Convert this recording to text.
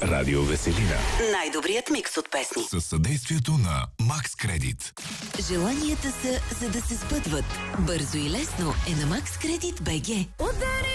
Радио Веселина. Най-добрият микс от песни. Със съдействието на Макс Кредит. Желанията са, за да се сбъдват. Бързо и лесно е на Макс Кредит БГ.